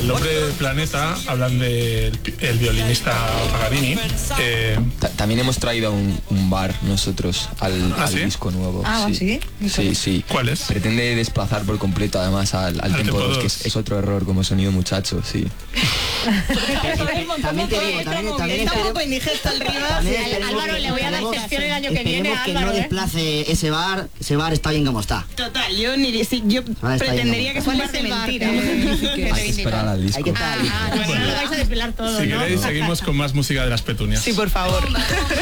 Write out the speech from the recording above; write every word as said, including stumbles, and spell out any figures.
El Hombre Planeta hablan del el violinista Paganini. Eh, Ta- también hemos traído un, un bar nosotros al, ¿Ah, al sí? disco nuevo. Ah, ¿sí? Sí, sí. ¿Cuál es? Pretende desplazar por completo además al, al, Al Tempo Tempo dos, que dos. es, es otro error como sonido muchacho, sí. También te digo, también, también Está un esperemos- poco indigesto el Rivas. también Sí, esperemos Álvaro, que- le voy a dar esperemos- sección el año que viene, esperemos que Álvaro, no ¿eh? desplace ese bar, ese bar está bien como está. Total, yo ni si, yo Ahora está pretendería bien, que es un bar de mentira. Hay que esperar al disco. Hay que estar Ah, ah, bueno, no lo vais a desvelar todo, si ¿no? queréis, seguimos con más música de las Petunias. Sí, por favor.